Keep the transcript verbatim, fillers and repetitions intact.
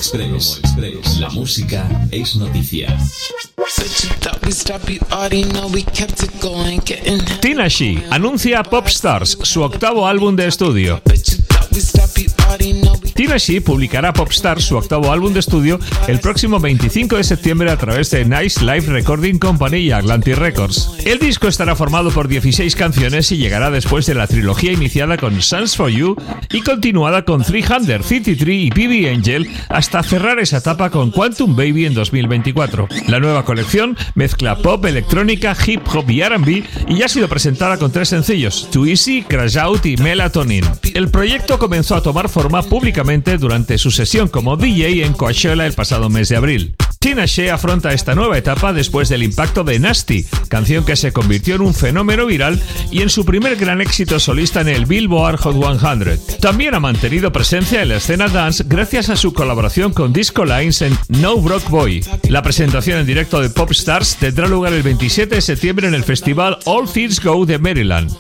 Express. La música es noticia. Tinashe anuncia Popstars, su octavo álbum de estudio. Tinashe publicará Popstars, su octavo álbum de estudio, el próximo veinticinco de septiembre a través de Nice Life Recording Company y Atlantic Records. El disco estará formado por dieciséis canciones y llegará después de la trilogía iniciada con Songs for You y continuada con trescientos cincuenta y tres y P B Angel hasta cerrar esa etapa con Quantum Baby en dos mil veinticuatro. La nueva colección mezcla pop, electrónica, hip hop y R and B y ya ha sido presentada con tres sencillos, Too Easy, Crash Out y Melatonin. El proyecto comenzó a tomar forma públicamente durante su sesión como D J en Coachella el pasado mes de abril. Tinashe afronta esta nueva etapa después del impacto de Nasty, canción que se convirtió en un fenómeno viral y en su primer gran éxito solista en el Billboard Hot cien. También ha mantenido presencia en la escena dance gracias a su colaboración con Disco Lines en No Broke Boy. La presentación en directo de Popstars tendrá lugar el veintisiete de septiembre en el festival All Things Go de Maryland.